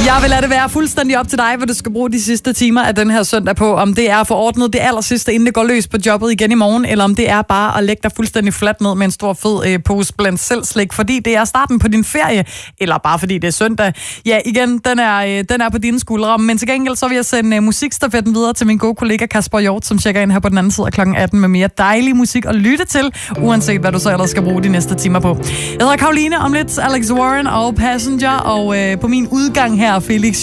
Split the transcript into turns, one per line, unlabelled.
Jeg vil lade det være fuldstændig op til dig, hvad du skal bruge de sidste timer af den her søndag på. Om det er forordnet det allersidste, inden det går løs på jobbet igen i morgen, eller om det er bare at lægge dig fuldstændig fladt ned med en stor fed pose blandt selv slik, fordi det er starten på din ferie, eller bare fordi det er søndag. Ja, igen, den er på dine skuldre. Men til gengæld så vil jeg sende musikstafetten videre til min gode kollega Kasper Hjort, som tjekker ind her på den anden side af kl. 18 med mere dejlig musik at lytte til, uanset hvad du så ellers skal bruge de næste timer på. Jeg hedder Karoline, om lidt Alex Warren og Passenger, og på min udgang her, Felix